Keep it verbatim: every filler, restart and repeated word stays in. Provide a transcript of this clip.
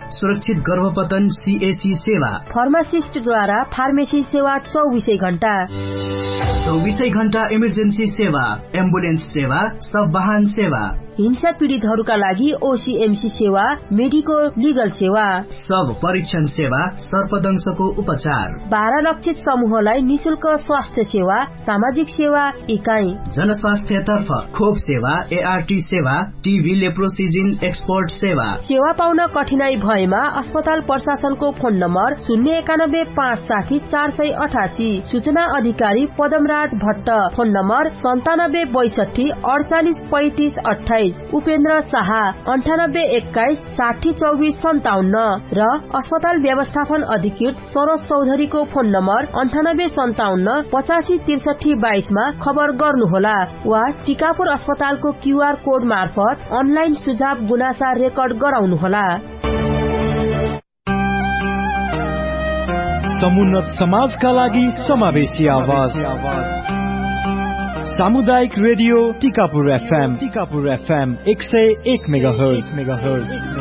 सुरक्षित गर्भपतन सीएसी सेवा, फार्मासिस्टद्वारा फार्मेसी सेवा चौबीसै घण्टा, चौबीसै घण्टा इमर्जेन्सी सेवा, एम्बुलेन्स सेवा, सब वाहन सेवा, हिंसा पीडितहरूका लागि ओसीएमसी सेवा, मेडिकल लिगल सेवा, सब परीक्षण सेवा, सर्पदंशको उपचार, बाह्र लक्षित समूहलाई निशुल्क स्वास्थ्य सेवा, सामाजिक सेवा इकाइ, जनस्वास्थ्यतर्फ खोप सेवा, एआरटी सेवा, टीबी लेप्रोसिजिन एक्सपोर्ट सेवा। सेवा पाउन कठिनाई भएमा अस्पताल प्रशासनको फोन नम्बर शून्य एकानब्बे पाँच साठी चार सय अठासी, सूचना अधिकारी पदमराज भट्ट, फोन नम्बर सन्तानब्बे बैसठी अडचालिस पैंतिस अठाइस, उपेन्द्र शाह अन्ठानब्बे एक्काइस साठी चौबिस सन्ताउन्न र अस्पताल व्यवस्थापन अधिकृत सरोज चौधरीको फोन नम्बर अन्ठानब्बे सन्ताउन्न पचासी त्रिसठी बाइसमा खबर गर्नुहोला वा टिकापुर अस्पतालको क्यूआर कोड मार्फत अनलाइन सुझाव गुनासा रेकर्ड गराउनुहोला। समुन्नत समाजका लागि समावेशी आवाज, सामुदायिक radio Tikapur FM, Tikapur FM एक सय एक मेगाहर्ज।